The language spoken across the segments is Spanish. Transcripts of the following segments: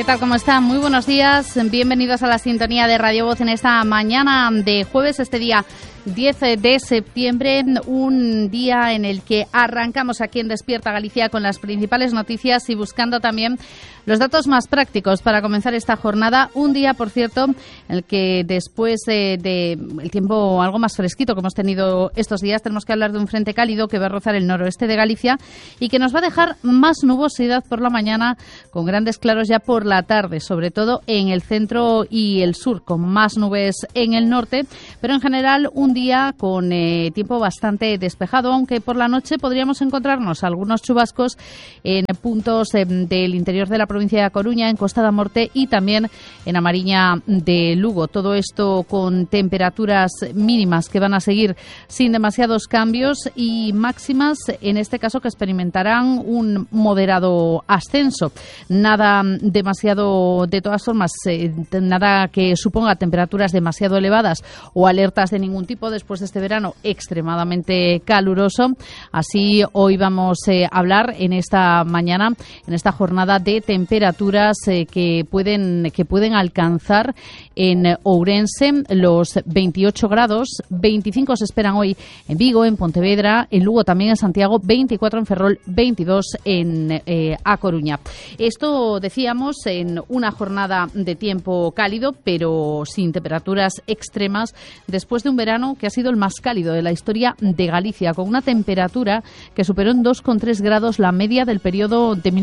¿Qué tal? ¿Cómo están? Muy buenos días. Bienvenidos a la sintonía de Radio Voz en esta mañana de jueves, este día 10 de septiembre, un día en el que arrancamos aquí en Despierta Galicia con las principales noticias y buscando también los datos más prácticos para comenzar esta jornada. Un día, por cierto, en el que después de el tiempo algo más fresquito que hemos tenido estos días, tenemos que hablar de un frente cálido que va a rozar el noroeste de Galicia y que nos va a dejar más nubosidad por la mañana, con grandes claros ya por la tarde, sobre todo en el centro y el sur, con más nubes en el norte, pero en general un día con tiempo bastante despejado, aunque por la noche podríamos encontrarnos algunos chubascos en puntos del interior de la provincia de Coruña, en Costa da Morte y también en a Mariña de Lugo. Todo esto con temperaturas mínimas que van a seguir sin demasiados cambios y máximas, en este caso, que experimentarán un moderado ascenso. Nada demasiado, de todas formas, nada que suponga temperaturas demasiado elevadas o alertas de ningún tipo después de este verano extremadamente caluroso. Así hoy vamos a hablar en esta mañana, en esta jornada, de temperaturas que pueden alcanzar en Ourense los 28 grados, 25 se esperan hoy en Vigo, en Pontevedra, en Lugo, también en Santiago, 24 en Ferrol, 22 en A Coruña. Esto, decíamos, en una jornada de tiempo cálido, pero sin temperaturas extremas, después de un verano que ha sido el más cálido de la historia de Galicia, con una temperatura que superó en 2,3 grados la media del periodo de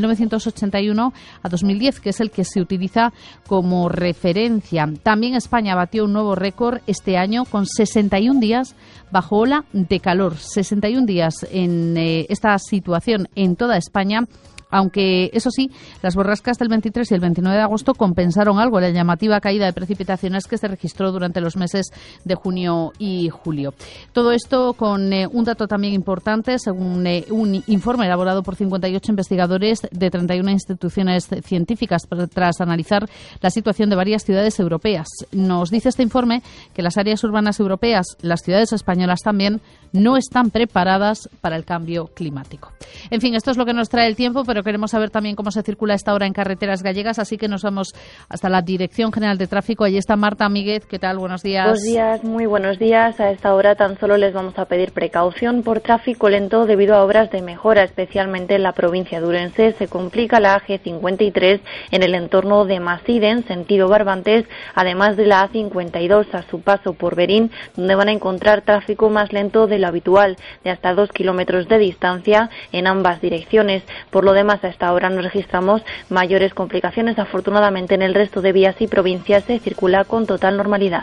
1981 a 2010, que es el que se utiliza como referencia. También España batió un nuevo récord este año con 61 días bajo ola de calor. 61 días en esta situación en toda España. Aunque, eso sí, las borrascas del 23 y el 29 de agosto compensaron algo la llamativa caída de precipitaciones que se registró durante los meses de junio y julio. Todo esto con un dato también importante, según un informe elaborado por 58 investigadores de 31 instituciones científicas tras analizar la situación de varias ciudades europeas. Nos dice este informe que las áreas urbanas europeas, las ciudades españolas también, no están preparadas para el cambio climático. En fin, esto es lo que nos trae el tiempo, pero queremos saber también cómo se circula a esta hora en carreteras gallegas, así que nos vamos hasta la Dirección General de Tráfico. Allí está Marta Míguez. ¿Qué tal? Buenos días. Buenos días, muy buenos días. A esta hora tan solo les vamos a pedir precaución por tráfico lento debido a obras de mejora, especialmente en la provincia de Ourense. Se complica la A53 en el entorno de Maside, en sentido Barbantes, además de la A52 a su paso por Berín, donde van a encontrar tráfico más lento de lo habitual, de hasta 2 kilómetros de distancia en ambas direcciones. Por lo demás, a esta hora no registramos mayores complicaciones. Afortunadamente, en el resto de vías y provincias se circula con total normalidad.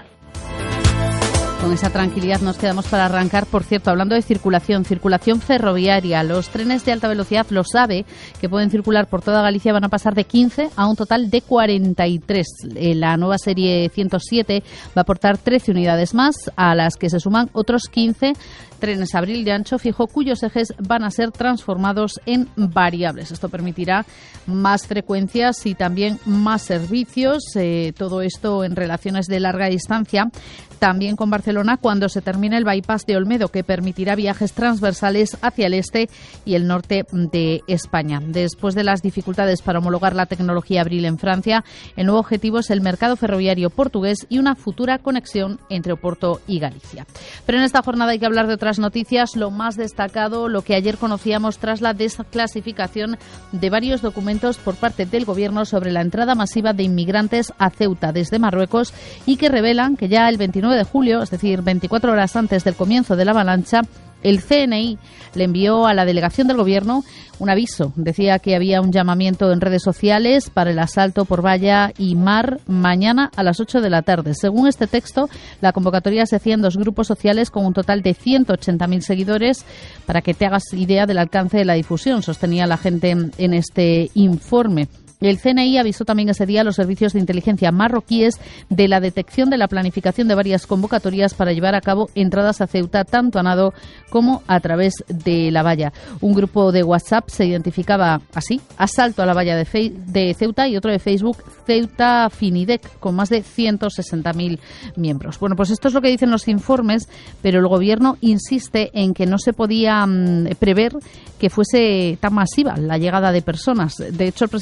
Con esa tranquilidad nos quedamos para arrancar. Por cierto, hablando de circulación ferroviaria, los trenes de alta velocidad, los AVE, que pueden circular por toda Galicia, van a pasar de 15 a un total de 43. La nueva serie 107 va a aportar 13 unidades más, a las que se suman otros 15 trenes Abril de ancho fijo, cuyos ejes van a ser transformados en variables. Esto permitirá más frecuencias y también más servicios. Todo esto en relaciones de larga distancia. También con Barcelona, cuando se termine el bypass de Olmedo, que permitirá viajes transversales hacia el este y el norte de España. Después de las dificultades para homologar la tecnología Abril en Francia, el nuevo objetivo es el mercado ferroviario portugués y una futura conexión entre Oporto y Galicia. Pero en esta jornada hay que hablar de otras noticias. Lo más destacado, lo que ayer conocíamos tras la desclasificación de varios documentos por parte del Gobierno sobre la entrada masiva de inmigrantes a Ceuta desde Marruecos, y que revelan que ya el 29 de julio, es decir, 24 horas antes del comienzo de la avalancha, el CNI le envió a la delegación del Gobierno un aviso. Decía que había un llamamiento en redes sociales para el asalto por valla y mar mañana a las 8 de la tarde. Según este texto, la convocatoria se hacía en 2 grupos sociales con un total de 180.000 seguidores. Para que te hagas idea del alcance de la difusión, sostenía la gente en este informe. El CNI avisó también ese día a los servicios de inteligencia marroquíes de la detección de la planificación de varias convocatorias para llevar a cabo entradas a Ceuta, tanto a nado como a través de la valla. Un grupo de WhatsApp se identificaba así: asalto a la valla de Ceuta, y otro de Facebook, Ceuta Finidec, con más de 160.000 miembros. Bueno, pues esto es lo que dicen los informes, pero el Gobierno insiste en que no se podía prever que fuese tan masiva la llegada de personas. De hecho, el presidente del Gobierno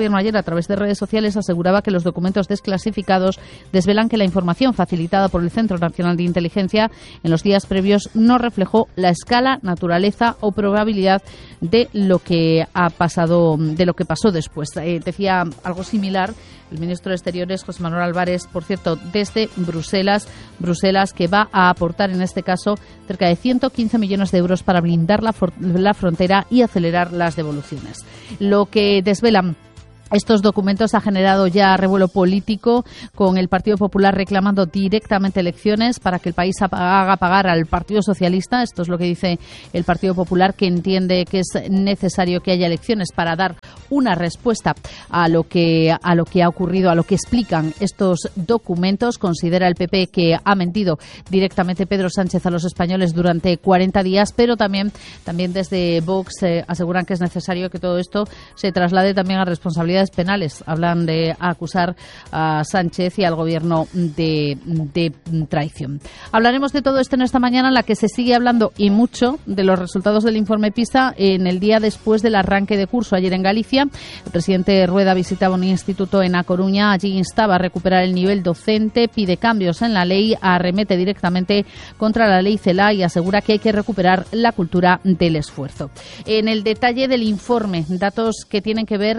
Gobierno ayer a través de redes sociales aseguraba que los documentos desclasificados desvelan que la información facilitada por el Centro Nacional de Inteligencia en los días previos no reflejó la escala, naturaleza o probabilidad de lo que ha pasado, de lo que pasó después. Decía algo similar el ministro de Exteriores, José Manuel Álvarez, por cierto, desde Bruselas, que va a aportar en este caso cerca de 115 millones de euros para blindar la frontera y acelerar las devoluciones. Lo que desvelan estos documentos ha generado ya revuelo político, con el Partido Popular reclamando directamente elecciones para que el país haga pagar al Partido Socialista. Esto es lo que dice el Partido Popular, que entiende que es necesario que haya elecciones para dar una respuesta a lo que ha ocurrido, a lo que explican estos documentos. Considera el PP que ha mentido directamente Pedro Sánchez a los españoles durante 40 días, pero también desde Vox aseguran que es necesario que todo esto se traslade también a responsabilidades penales. Hablan de acusar a Sánchez y al Gobierno de traición. Hablaremos de todo esto en esta mañana, en la que se sigue hablando y mucho de los resultados del informe PISA en el día después del arranque de curso. Ayer en Galicia, el presidente Rueda visitaba un instituto en A Coruña. Allí instaba a recuperar el nivel docente, pide cambios en la ley, arremete directamente contra la ley CELA y asegura que hay que recuperar la cultura del esfuerzo. En el detalle del informe, datos que tienen que ver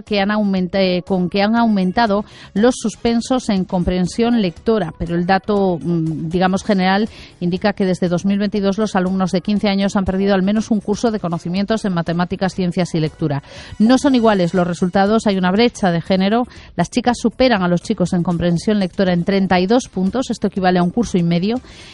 con que han aumentado los suspensos en comprensión lectora, pero el dato, digamos, general indica que desde 2022 los alumnos de 15 años han perdido al menos un curso de conocimientos en matemáticas, ciencias y lectura. No son iguales los resultados, hay una brecha de género. Las chicas superan a los chicos en comprensión lectora en 32 puntos, esto equivale a un curso y medio.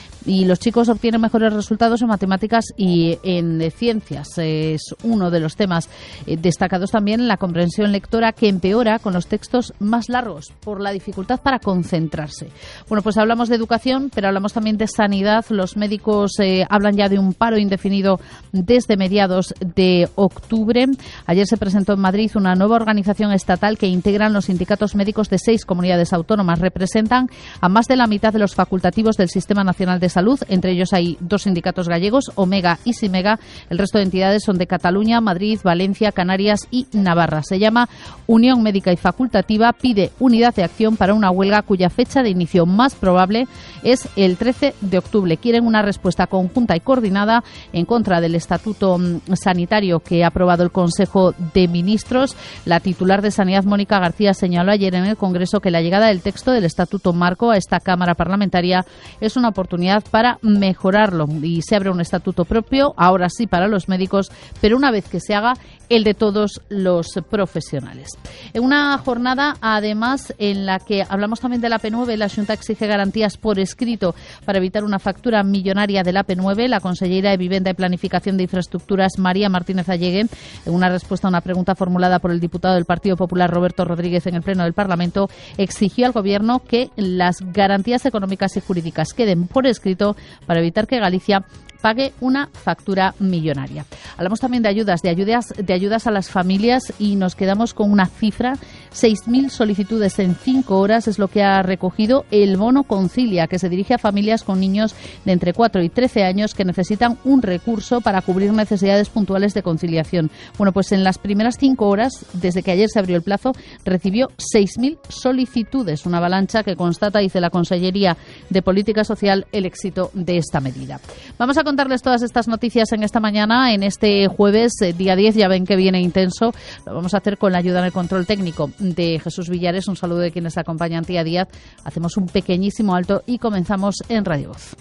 Y los chicos obtienen mejores resultados en matemáticas y en ciencias. Es uno de los temas destacados también en la comprensión lectora, que empeora con los textos más largos por la dificultad para concentrarse. Bueno, pues hablamos de educación, pero hablamos también de sanidad. Los médicos hablan ya de un paro indefinido desde mediados de octubre. Ayer se presentó en Madrid una nueva organización estatal que integran los sindicatos médicos de 6 comunidades autónomas. Representan a más de la mitad de los facultativos del Sistema Nacional de Salud. Entre ellos hay 2 sindicatos gallegos, Omega y Simega. El resto de entidades son de Cataluña, Madrid, Valencia, Canarias y Navarra. Se llama Unión Médica y Facultativa. Pide unidad de acción para una huelga cuya fecha de inicio más probable es el 13 de octubre. Quieren una respuesta conjunta y coordinada en contra del Estatuto Sanitario que ha aprobado el Consejo de Ministros. La titular de Sanidad, Mónica García, señaló ayer en el Congreso que la llegada del texto del Estatuto Marco a esta Cámara Parlamentaria es una oportunidad para mejorarlo, y se abre un estatuto propio, ahora sí, para los médicos, pero una vez que se haga, el de todos los profesionales. En una jornada, además, en la que hablamos también de la P9, la Xunta exige garantías por escrito para evitar una factura millonaria de la P9. La consellera de Vivienda y Planificación de Infraestructuras, María Martínez Allegue, en una respuesta a una pregunta formulada por el diputado del Partido Popular, Roberto Rodríguez, en el Pleno del Parlamento, exigió al Gobierno que las garantías económicas y jurídicas queden por escrito para evitar que Galicia pague una factura millonaria. Hablamos también de ayudas a las familias y nos quedamos con una cifra: 6.000 solicitudes en 5 horas es lo que ha recogido el bono Concilia, que se dirige a familias con niños de entre 4 y 13 años que necesitan un recurso para cubrir necesidades puntuales de conciliación. Bueno, pues en las primeras 5 horas, desde que ayer se abrió el plazo, recibió 6.000 solicitudes, una avalancha que constata, dice la Consellería de Política Social, el éxito de esta medida. Vamos a contarles todas estas noticias en esta mañana, en este jueves, día 10, ya ven que viene intenso. Lo vamos a hacer con la ayuda en el control técnico de Jesús Villares. Un saludo de quienes acompañan día a día. Hacemos un pequeñísimo alto y comenzamos en Radio Voz.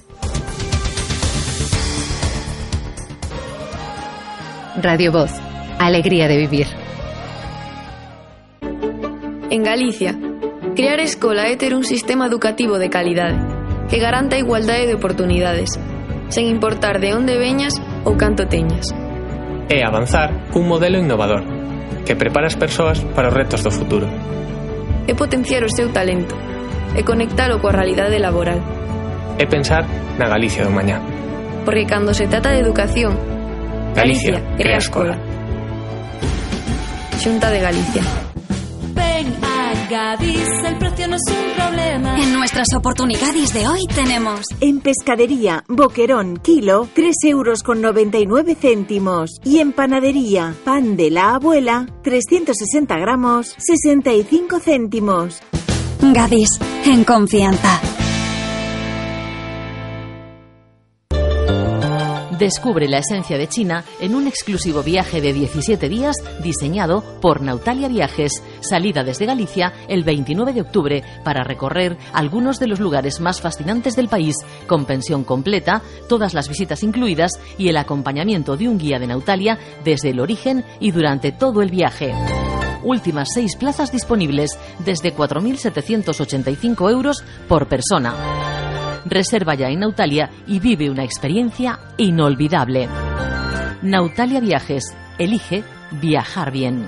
Radio Voz, alegría de vivir. En Galicia, crear escola é ter un sistema educativo de calidade que garanta a igualdade de oportunidades, sen importar de onde veñas ou canto teñas. É avanzar cun modelo innovador que prepara as persoas para os retos do futuro. É potenciar o seu talento e conectalo coa realidade laboral. É pensar na Galicia do mañá. Porque cando se trata de educación, Galicia crea escola. Xunta de Galicia. Ven a Gadis, el precio no es un problema. En nuestras oportunidades de hoy tenemos... En pescadería, boquerón, kilo, 3,99 €. Y en panadería, pan de la abuela, 360 gramos, 65 céntimos. Gadis, en confianza. Descubre la esencia de China en un exclusivo viaje de 17 días diseñado por Nautalia Viajes. Salida desde Galicia el 29 de octubre para recorrer algunos de los lugares más fascinantes del país, con pensión completa, todas las visitas incluidas y el acompañamiento de un guía de Nautalia desde el origen y durante todo el viaje. Últimas 6 plazas disponibles desde 4.785 € por persona. Reserva ya en Nautalia y vive una experiencia inolvidable. Nautalia Viajes. Elige viajar bien.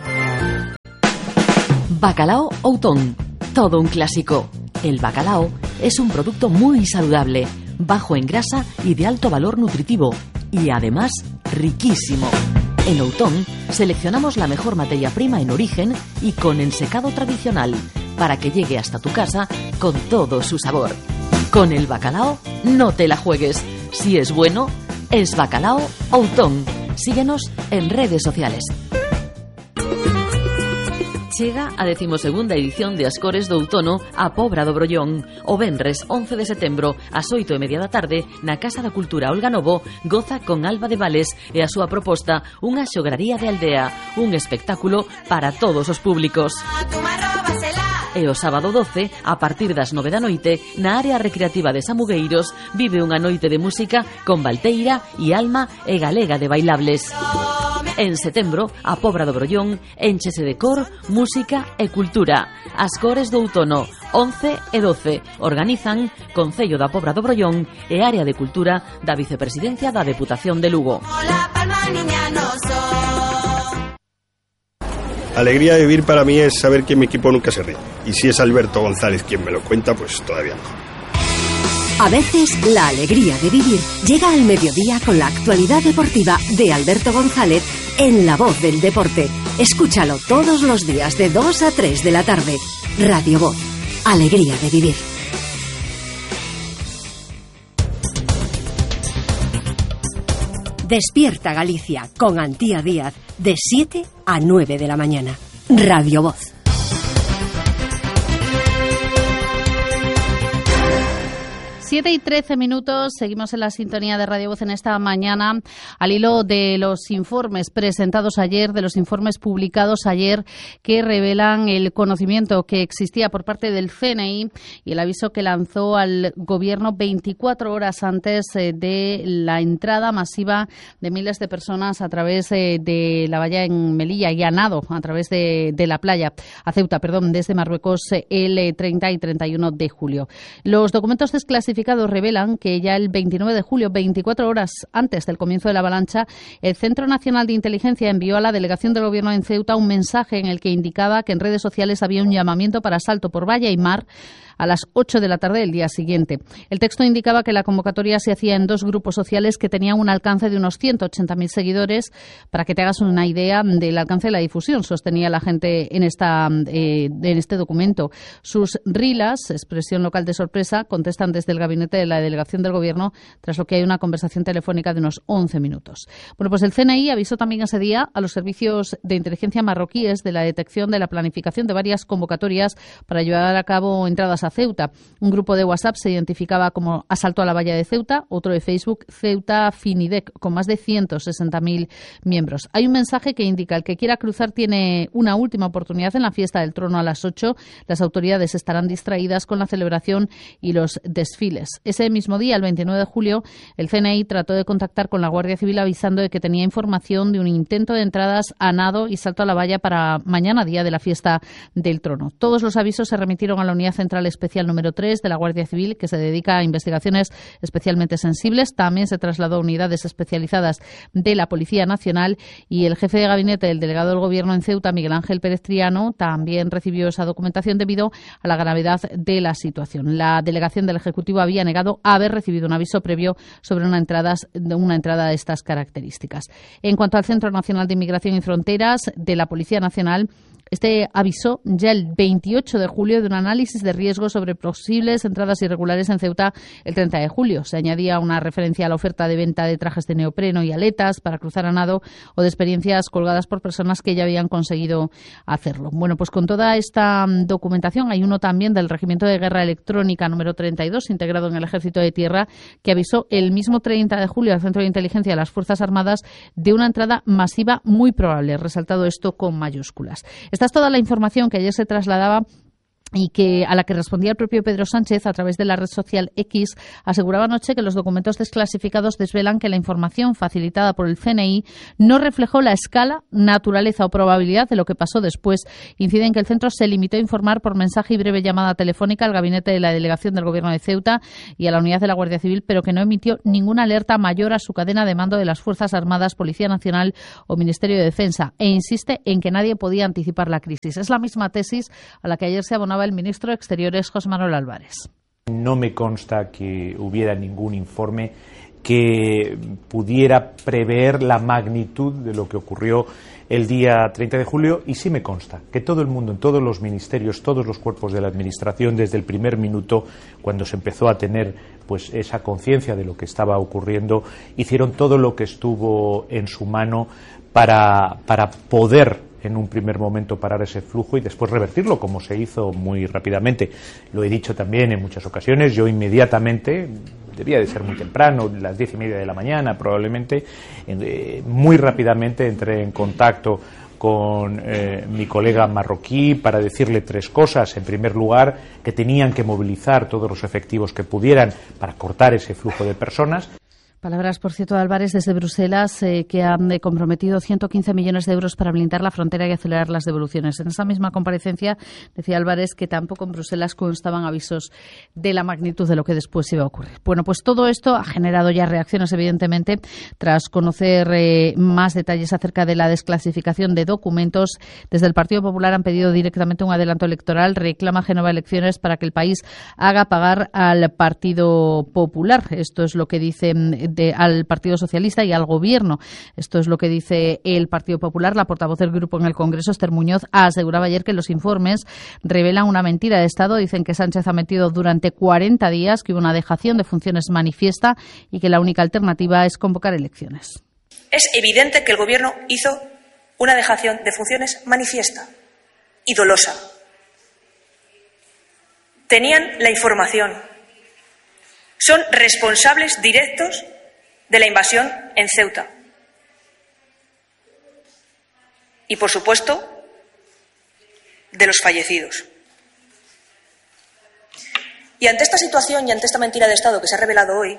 Bacalao Outón. Todo un clásico. El bacalao es un producto muy saludable, bajo en grasa y de alto valor nutritivo. Y además, riquísimo. En Outón seleccionamos la mejor materia prima en origen y con ensecado tradicional, para que llegue hasta tu casa con todo su sabor. Con el bacalao no te la juegues. Si es bueno, es Bacalao Outón. Síguenos en redes sociales. Chega a 12ª edición de Ascores do Outono a Pobra do Brollón. O venres 11 de setembro ás 8:30 da tarde na Casa da Cultura Olga Novo goza con Alba de Vales e a súa proposta unha xograría de aldea, un espectáculo para todos os públicos. E o sábado 12, a partir das 9 da noite, na área recreativa de Samugueiros, vive unha noite de música con Valteira e Alma e Galega de Bailables. En setembro, a Pobra do Brollón énchese de cor, música e cultura. Ascores do Outono, 11 e 12. Organizan Concello da Pobra do Brollón e Área de Cultura da Vicepresidencia da Deputación de Lugo. Alegría de vivir para mí es saber que mi equipo nunca se ríe. Y si es Alberto González quien me lo cuenta, pues todavía mejor. A veces, la alegría de vivir llega al mediodía con la actualidad deportiva de Alberto González en La Voz del Deporte. Escúchalo todos los días de 2 a 3 de la tarde. Radio Voz. Alegría de vivir. Despierta Galicia con Antía Díaz de 7 a 9 de la mañana. Radio Voz. 7:13, seguimos en la sintonía de Radio Voz en esta mañana, al hilo de los informes presentados ayer, de los informes publicados ayer, que revelan el conocimiento que existía por parte del CNI y el aviso que lanzó al Gobierno 24 horas antes de la entrada masiva de miles de personas a través de la valla en Melilla y a nado a través de la playa, a Ceuta, desde Marruecos el 30 y 31 de julio. Los documentos desclasificados revelan que ya el 29 de julio, 24 horas antes del comienzo de la avalancha, el Centro Nacional de Inteligencia envió a la delegación del Gobierno en Ceuta un mensaje en el que indicaba que en redes sociales había un llamamiento para salto por valla y mar a las 8 de la tarde del día siguiente. El texto indicaba que la convocatoria se hacía en 2 grupos sociales que tenían un alcance de unos 180.000 seguidores. Para que te hagas una idea del alcance de la difusión, sostenía la gente en este documento. Sus rilas, expresión local de sorpresa, contestan desde el gabinete de la delegación del Gobierno, tras lo que hay una conversación telefónica de unos 11 minutos. Bueno, pues el CNI avisó también ese día a los servicios de inteligencia marroquíes de la detección de la planificación de varias convocatorias para llevar a cabo entradas a Ceuta. Un grupo de WhatsApp se identificaba como Asalto a la Valla de Ceuta, otro de Facebook, Ceuta Finidec, con más de 160.000 miembros. Hay un mensaje que indica: el que quiera cruzar tiene una última oportunidad en la fiesta del trono a las 8. Las autoridades estarán distraídas con la celebración y los desfiles. Ese mismo día, el 29 de julio, el CNI trató de contactar con la Guardia Civil avisando de que tenía información de un intento de entradas a nado y salto a la valla para mañana, día de la fiesta del trono. Todos los avisos se remitieron a la Unidad Central Especial número 3 de la Guardia Civil, que se dedica a investigaciones especialmente sensibles. También se trasladó a unidades especializadas de la Policía Nacional, y el jefe de gabinete del delegado del Gobierno en Ceuta, Miguel Ángel Pérez Triano, también recibió esa documentación debido a la gravedad de la situación. La delegación del Ejecutivo había negado haber recibido un aviso previo sobre una entrada de estas características. En cuanto al Centro Nacional de Inmigración y Fronteras de la Policía Nacional, Este avisó ya el 28 de julio de un análisis de riesgo sobre posibles entradas irregulares en Ceuta el 30 de julio. Se añadía una referencia a la oferta de venta de trajes de neopreno y aletas para cruzar a nado o de experiencias colgadas por personas que ya habían conseguido hacerlo. Bueno, pues con toda esta documentación hay uno también del Regimiento de Guerra Electrónica número 32, integrado en el Ejército de Tierra, que avisó el mismo 30 de julio al Centro de Inteligencia de las Fuerzas Armadas de una entrada masiva muy probable, resaltado esto con mayúsculas. Esta es toda la información que ayer se trasladaba y a la que respondía el propio Pedro Sánchez a través de la red social X. Aseguraba anoche que los documentos desclasificados desvelan que la información facilitada por el CNI no reflejó la escala, naturaleza o probabilidad de lo que pasó después. Incide en que el centro se limitó a informar por mensaje y breve llamada telefónica al gabinete de la delegación del Gobierno de Ceuta y a la unidad de la Guardia Civil, pero que no emitió ninguna alerta mayor a su cadena de mando de las Fuerzas Armadas, Policía Nacional o Ministerio de Defensa, e insiste en que nadie podía anticipar la crisis. Es la misma tesis a la que ayer se abonaba el ministro de Exteriores, José Manuel Álvarez. No me consta que hubiera ningún informe que pudiera prever la magnitud de lo que ocurrió el día 30 de julio y sí me consta que todo el mundo, en todos los ministerios, todos los cuerpos de la Administración, desde el primer minuto, cuando se empezó a tener pues esa conciencia de lo que estaba ocurriendo, hicieron todo lo que estuvo en su mano para poder en un primer momento parar ese flujo y después revertirlo, como se hizo muy rápidamente. Lo he dicho también en muchas ocasiones, yo inmediatamente, debía de ser muy temprano, las 10:30 de la mañana probablemente, muy rápidamente entré en contacto con mi colega marroquí para decirle 3 cosas. En primer lugar, que tenían que movilizar todos los efectivos que pudieran para cortar ese flujo de personas. Palabras, por cierto, de Álvarez desde Bruselas, que han comprometido 115 millones de euros para blindar la frontera y acelerar las devoluciones. En esa misma comparecencia decía Álvarez que tampoco en Bruselas constaban avisos de la magnitud de lo que después iba a ocurrir. Bueno, pues todo esto ha generado ya reacciones, evidentemente, tras conocer más detalles acerca de la desclasificación de documentos. Desde el Partido Popular han pedido directamente un adelanto electoral, reclama Génova elecciones para que el país haga pagar al Partido Popular. Esto es lo que dicen al Partido Socialista y al Gobierno. Esto es lo que dice el Partido Popular. La portavoz del grupo en el Congreso, Esther Muñoz, aseguraba ayer que los informes revelan una mentira de Estado. Dicen que Sánchez ha mentido durante 40 días, que hubo una dejación de funciones manifiesta y que la única alternativa es convocar elecciones. Es evidente que el Gobierno hizo una dejación de funciones manifiesta y dolosa. Tenían la información. Son responsables directos de la invasión en Ceuta. Y, por supuesto, de los fallecidos. Y ante esta situación y ante esta mentira de Estado que se ha revelado hoy,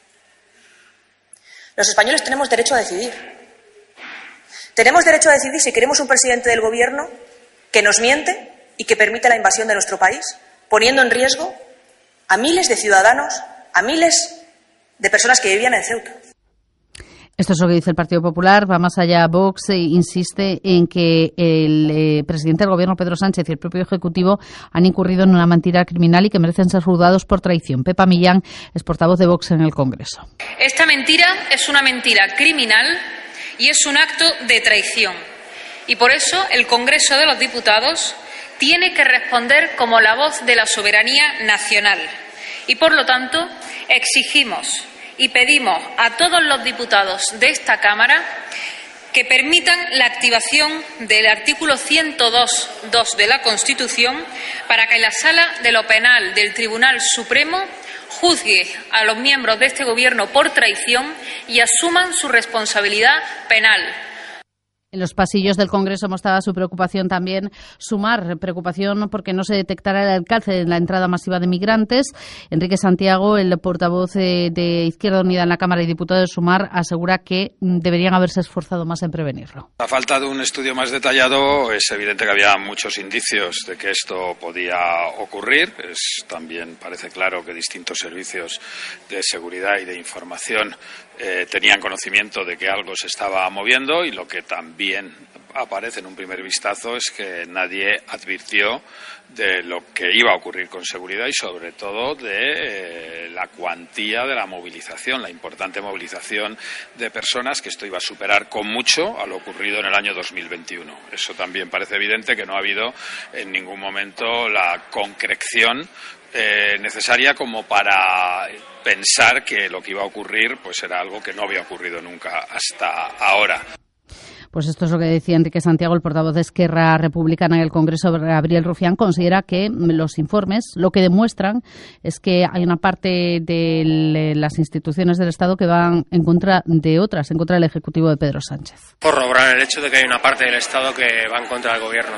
los españoles tenemos derecho a decidir. Tenemos derecho a decidir si queremos un presidente del Gobierno que nos miente y que permite la invasión de nuestro país, poniendo en riesgo a miles de ciudadanos, a miles de personas que vivían en Ceuta. Esto es lo que dice el Partido Popular. Va más allá. Vox insiste en que el presidente del Gobierno, Pedro Sánchez, y el propio Ejecutivo han incurrido en una mentira criminal y que merecen ser juzgados por traición. Pepa Millán es portavoz de Vox en el Congreso. Esta mentira es una mentira criminal y es un acto de traición. Y por eso el Congreso de los Diputados tiene que responder como la voz de la soberanía nacional. Y, por lo tanto, exigimos y pedimos a todos los diputados de esta Cámara que permitan la activación del artículo 102.2 de la Constitución para que la Sala de lo Penal del Tribunal Supremo juzgue a los miembros de este Gobierno por traición y asuman su responsabilidad penal. En los pasillos del Congreso mostraba su preocupación también Sumar, preocupación porque no se detectara el alcance de la entrada masiva de migrantes. Enrique Santiago, el portavoz de Izquierda Unida en la Cámara y diputado de Sumar, asegura que deberían haberse esforzado más en prevenirlo. A falta de un estudio más detallado, es evidente que había muchos indicios de que esto podía ocurrir. También parece claro que distintos servicios de seguridad y de información tenían conocimiento de que algo se estaba moviendo y lo que también aparece en un primer vistazo es que nadie advirtió de lo que iba a ocurrir con seguridad y sobre todo de la cuantía de la movilización, la importante movilización de personas, que esto iba a superar con mucho a lo ocurrido en el año 2021. Eso también parece evidente, que no ha habido en ningún momento la concreción necesaria como para pensar que lo que iba a ocurrir pues era algo que no había ocurrido nunca hasta ahora. Pues esto es lo que decía Enrique Santiago, el portavoz de Esquerra Republicana en el Congreso. Gabriel Rufián considera que los informes lo que demuestran es que hay una parte de las instituciones del Estado que van en contra de otras, en contra del Ejecutivo de Pedro Sánchez. Corroborar el hecho de que hay una parte del Estado que va en contra del Gobierno,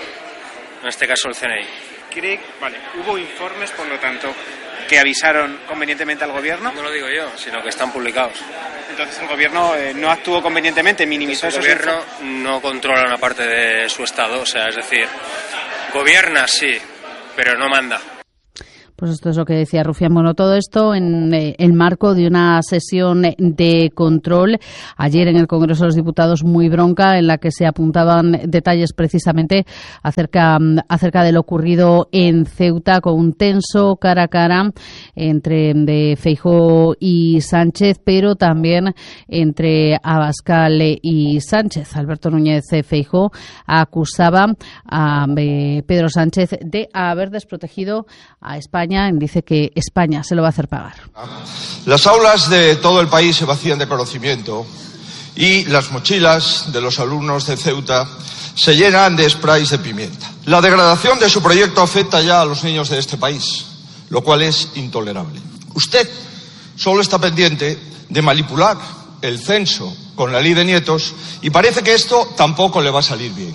en este caso el CNI. Hubo informes, por lo tanto, que avisaron convenientemente al Gobierno. No lo digo yo, sino que están publicados. Entonces el Gobierno no actuó convenientemente, minimizó esos informes. El Gobierno no controla una parte de su Estado, o sea, es decir, gobierna sí, pero no manda. Pues esto es lo que decía Rufián. Bueno, todo esto en el marco de una sesión de control ayer en el Congreso de los Diputados muy bronca, en la que se apuntaban detalles precisamente acerca de lo ocurrido en Ceuta, con un tenso cara a cara entre Feijóo y Sánchez, pero también entre Abascal y Sánchez. Alberto Núñez Feijóo acusaba a Pedro Sánchez de haber desprotegido a España. Dice que España se lo va a hacer pagar. Las aulas de todo el país se vacían de conocimiento y las mochilas de los alumnos de Ceuta se llenan de sprays de pimienta. La degradación de su proyecto afecta ya a los niños de este país, lo cual es intolerable. Usted solo está pendiente de manipular el censo con la ley de nietos y parece que esto tampoco le va a salir bien.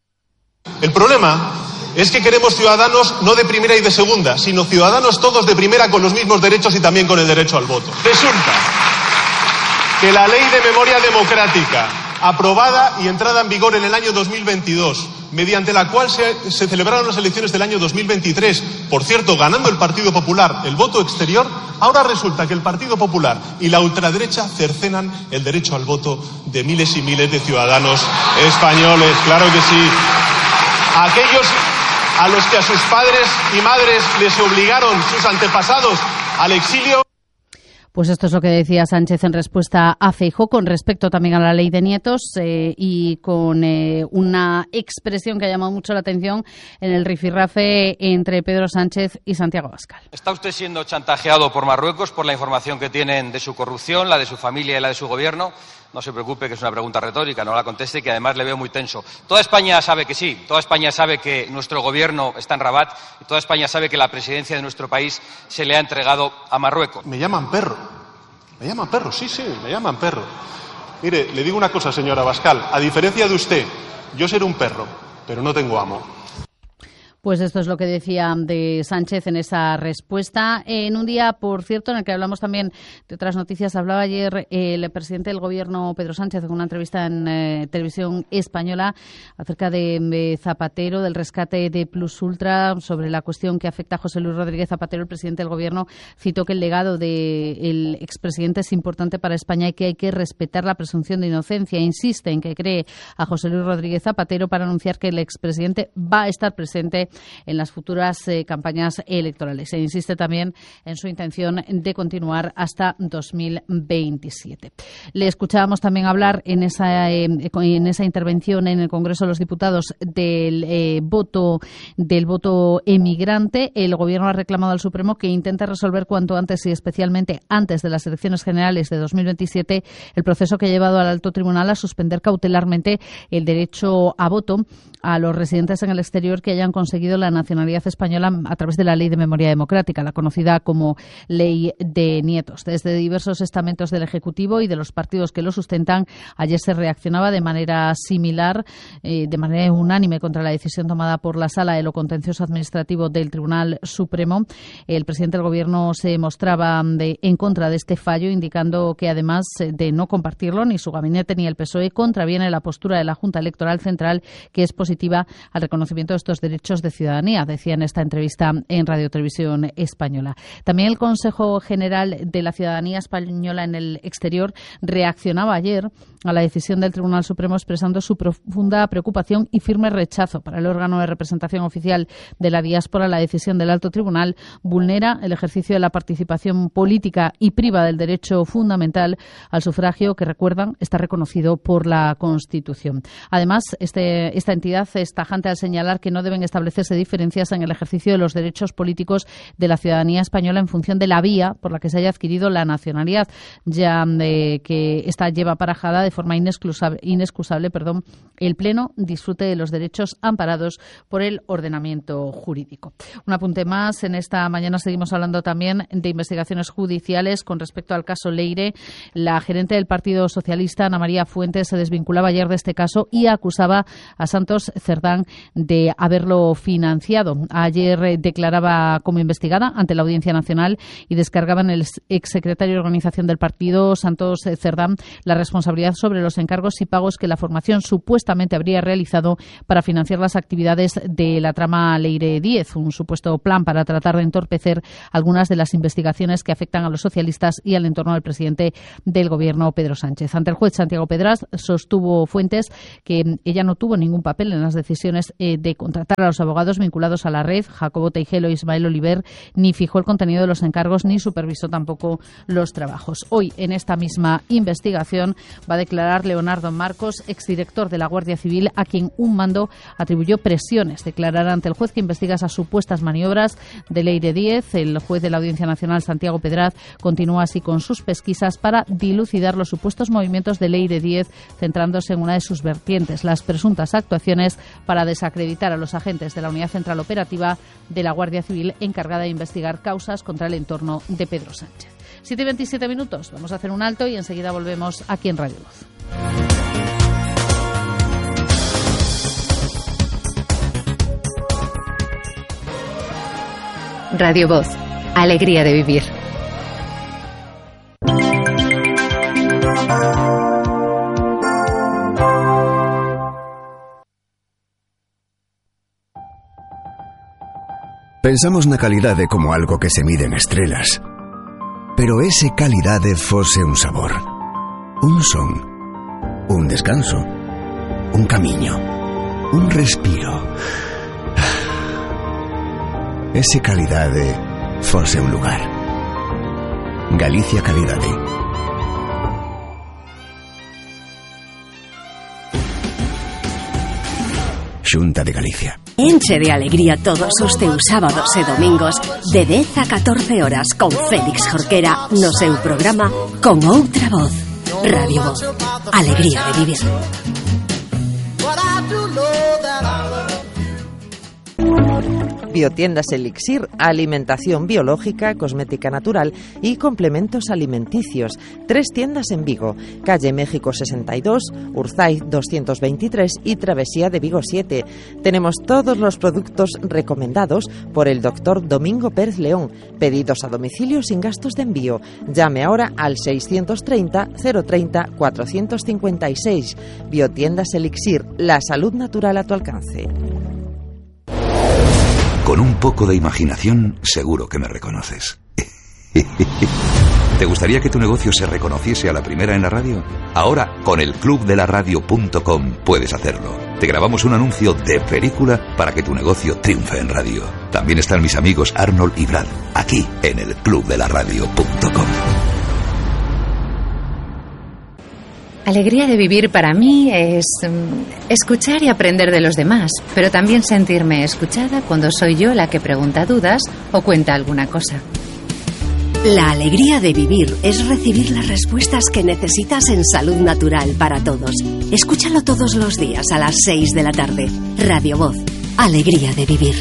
El problema es que queremos ciudadanos no de primera y de segunda, sino ciudadanos todos de primera con los mismos derechos y también con el derecho al voto. Resulta que la Ley de Memoria Democrática, aprobada y entrada en vigor en el año 2022, mediante la cual se celebraron las elecciones del año 2023, por cierto, ganando el Partido Popular el voto exterior, ahora resulta que el Partido Popular y la ultraderecha cercenan el derecho al voto de miles y miles de ciudadanos españoles. Claro que sí. Aquellos a los que a sus padres y madres les obligaron sus antepasados al exilio. Pues esto es lo que decía Sánchez en respuesta a Feijóo con respecto también a la ley de nietos y con una expresión que ha llamado mucho la atención en el rifirrafe entre Pedro Sánchez y Santiago Abascal. ¿Está usted siendo chantajeado por Marruecos por la información que tienen de su corrupción, la de su familia y la de su gobierno? No se preocupe, que es una pregunta retórica, no la conteste, que además le veo muy tenso. Toda España sabe que sí, toda España sabe que nuestro gobierno está en Rabat y toda España sabe que la presidencia de nuestro país se le ha entregado a Marruecos. Me llaman perro, sí, me llaman perro. Mire, le digo una cosa, señora Abascal, a diferencia de usted, yo seré un perro, pero no tengo amo. Pues esto es lo que decía de Sánchez en esa respuesta. En un día, por cierto, en el que hablamos también de otras noticias, hablaba ayer el presidente del Gobierno, Pedro Sánchez, en una entrevista en televisión española acerca de Zapatero, del rescate de Plus Ultra, sobre la cuestión que afecta a José Luis Rodríguez Zapatero. El presidente del Gobierno citó que el legado del expresidente es importante para España y que hay que respetar la presunción de inocencia. Insiste en que cree a José Luis Rodríguez Zapatero para anunciar que el expresidente va a estar presente en las futuras campañas electorales. E insiste también en su intención de continuar hasta 2027. Le escuchábamos también hablar en esa intervención en el Congreso de los Diputados del voto emigrante. El Gobierno ha reclamado al Supremo que intente resolver cuanto antes y especialmente antes de las elecciones generales de 2027 el proceso que ha llevado al Alto Tribunal a suspender cautelarmente el derecho a voto a los residentes en el exterior que hayan conseguido la nacionalidad española a través de la Ley de Memoria Democrática, la conocida como Ley de Nietos. Desde diversos estamentos del Ejecutivo y de los partidos que lo sustentan, ayer se reaccionaba de manera similar, de manera unánime contra la decisión tomada por la Sala de lo Contencioso Administrativo del Tribunal Supremo. El presidente del Gobierno se mostraba en contra de este fallo, indicando que además de no compartirlo, ni su gabinete ni el PSOE contraviene la postura de la Junta Electoral Central, que es positiva al reconocimiento de estos derechos de de ciudadanía, decía en esta entrevista en Radio Televisión Española. También el Consejo General de la Ciudadanía Española en el Exterior reaccionaba ayer a la decisión del Tribunal Supremo, expresando su profunda preocupación y firme rechazo. Para el órgano de representación oficial de la diáspora, la decisión del Alto Tribunal vulnera el ejercicio de la participación política y priva del derecho fundamental al sufragio, que, recuerdan, está reconocido por la Constitución. Además, esta entidad es tajante al señalar que no deben establecerse diferencias en el ejercicio de los derechos políticos de la ciudadanía española en función de la vía por la que se haya adquirido la nacionalidad, ya que esta lleva aparejada de forma inexcusable el pleno disfrute de los derechos amparados por el ordenamiento jurídico. Un apunte más. En esta mañana seguimos hablando también de investigaciones judiciales con respecto al caso Leire. La gerente del Partido Socialista, Ana María Fuentes, se desvinculaba ayer de este caso y acusaba a Santos Cerdán de haberlo financiado. Ayer declaraba como investigada ante la Audiencia Nacional y descargaba en el exsecretario de organización del partido, Santos Cerdán, la responsabilidad sobre los encargos y pagos que la formación supuestamente habría realizado para financiar las actividades de la trama Leire 10, un supuesto plan para tratar de entorpecer algunas de las investigaciones que afectan a los socialistas y al entorno del presidente del Gobierno, Pedro Sánchez. Ante el juez Santiago Pedraz, sostuvo Fuentes que ella no tuvo ningún papel en las decisiones de contratar a los abogados vinculados a la red, Jacobo Teijelo e Ismael Oliver, ni fijó el contenido de los encargos ni supervisó tampoco los trabajos. Hoy, en esta misma investigación, va a declarar Leonardo Marcos, exdirector de la Guardia Civil, a quien un mando atribuyó presiones. Declarará ante el juez que investiga esas supuestas maniobras de Leire 10. El juez de la Audiencia Nacional, Santiago Pedraz, continúa así con sus pesquisas para dilucidar los supuestos movimientos de Leire 10, centrándose en una de sus vertientes, las presuntas actuaciones para desacreditar a los agentes de la Unidad Central Operativa de la Guardia Civil encargada de investigar causas contra el entorno de Pedro Sánchez. 7:27 minutos. Vamos a hacer un alto y enseguida volvemos aquí en Radio Voz. Radio Voz. Alegría de vivir. Pensamos na calidade como algo que se mide en estrelas. Pero ese calidade fose un sabor, un son, un descanso, un camiño, un respiro. Ese calidade fose un lugar. Galicia Calidade. Xunta de Galicia. Enche de alegría todos os teus sábados e domingos de 10 a 14 horas con Félix Jorquera no seu programa Con Outra Voz. Radio Voz. Alegría de vivir. Biotiendas Elixir, alimentación biológica, cosmética natural y complementos alimenticios. 3 tiendas en Vigo, calle México 62, Urzaiz 223 y Travesía de Vigo 7. Tenemos todos los productos recomendados por el doctor Domingo Pérez León. Pedidos a domicilio sin gastos de envío. Llame ahora al 630 030 456. Biotiendas Elixir, la salud natural a tu alcance. Con un poco de imaginación, seguro que me reconoces. ¿Te gustaría que tu negocio se reconociese a la primera en la radio? Ahora, con el clubdelaradio.com puedes hacerlo. Te grabamos un anuncio de película para que tu negocio triunfe en radio. También están mis amigos Arnold y Brad, aquí en el clubdelaradio.com. Alegría de vivir para mí es escuchar y aprender de los demás, pero también sentirme escuchada cuando soy yo la que pregunta dudas o cuenta alguna cosa. La alegría de vivir es recibir las respuestas que necesitas en salud natural para todos. Escúchalo todos los días a las 6 de la tarde. Radio Voz. Alegría de vivir.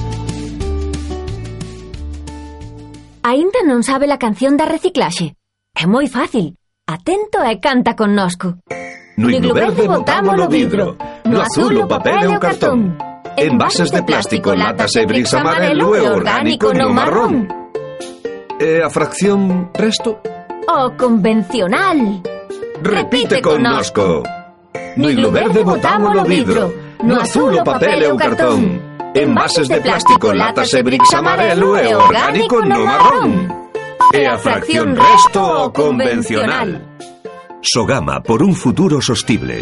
Aínda non sabe la canción da reciclaxe? É moi fácil. Atento e canta connosco. No iglo verde botámolo vidro, no azul o papel e o cartón. Envases de plástico, latas e bricks amarelo e orgánico no marrón. E a fracción resto? O convencional. Repite connosco. No iglo verde botámolo vidro, no azul o papel e o cartón. Envases de plástico, latas e bricks amarelo e orgánico no marrón. E a fracción resto o convencional. Sogama, por un futuro sostible.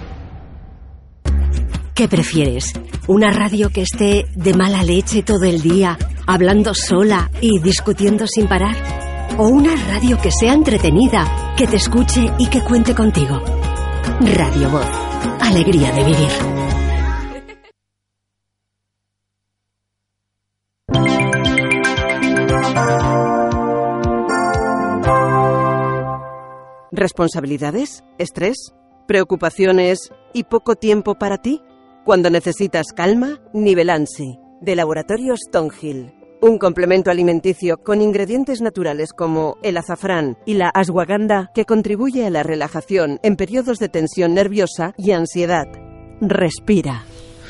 ¿Qué prefieres? ¿Una radio que esté de mala leche todo el día, hablando sola y discutiendo sin parar? ¿O una radio que sea entretenida, que te escuche y que cuente contigo? Radio Voz. Alegría de vivir. ¿Responsabilidades? ¿Estrés? ¿Preocupaciones y poco tiempo para ti? Cuando necesitas calma, Nivelansi, de Laboratorios Tonhill. Un complemento alimenticio con ingredientes naturales como el azafrán y la ashwagandha que contribuye a la relajación en periodos de tensión nerviosa y ansiedad. Respira.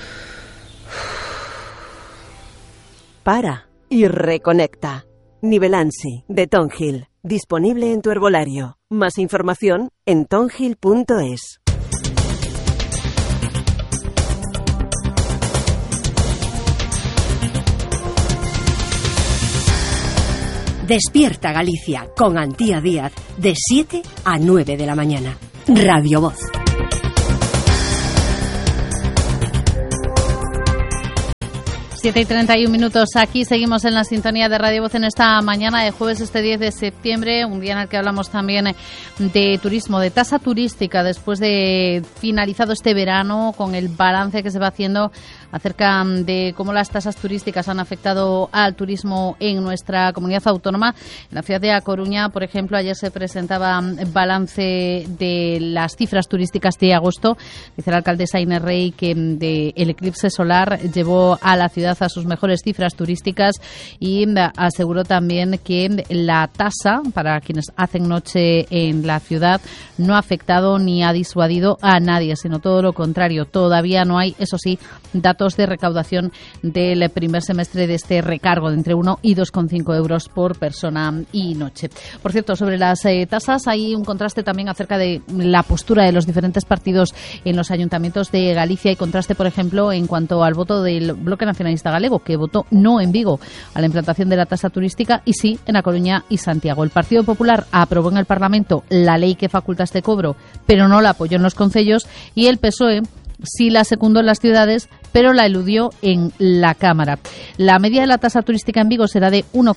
Para y reconecta. Nivelansi, de Tonhill. Disponible en tu herbolario. Más información en tonhill.es. Despierta Galicia con Antía Díaz de 7 a 9 de la mañana. Radio Voz. Siete y 31 minutos. Aquí seguimos en la sintonía de Radio Voz en esta mañana de jueves, este 10 de septiembre, un día en el que hablamos también de turismo, de tasa turística, después de finalizado este verano, con el balance que se va haciendo acerca de cómo las tasas turísticas han afectado al turismo en nuestra comunidad autónoma. En la ciudad de A Coruña, por ejemplo, ayer se presentaba balance de las cifras turísticas de agosto. Dice la alcaldesa Inés Rey que el eclipse solar llevó a la ciudad a sus mejores cifras turísticas y aseguró también que la tasa para quienes hacen noche en la ciudad no ha afectado ni ha disuadido a nadie, sino todo lo contrario. Todavía no hay, eso sí, datos de recaudación del primer semestre de este recargo de entre 1 y 2,5 euros por persona y noche. Por cierto, sobre las tasas hay un contraste también acerca de la postura de los diferentes partidos en los ayuntamientos de Galicia. Hay contraste, por ejemplo, en cuanto al voto del Bloque Nacionalista Galego, que votó no en Vigo a la implantación de la tasa turística y sí en A Coruña y Santiago. El Partido Popular aprobó en el Parlamento la ley que faculta este cobro, pero no la apoyó en los concellos, y el PSOE sí la secundó en las ciudades, pero la eludió en la Cámara. La media de la tasa turística en Vigo será de 1,5